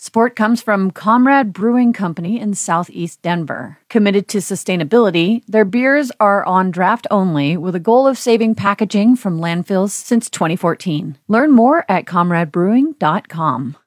Support comes from Comrade Brewing Company in Southeast Denver. Committed to sustainability, their beers are on draft only with a goal of saving packaging from landfills since 2014. Learn more at comradebrewing.com.